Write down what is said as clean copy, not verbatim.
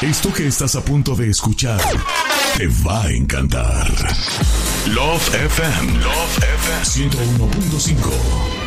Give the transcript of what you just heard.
Esto que estás a punto de escuchar te va a encantar. Love FM 101.5.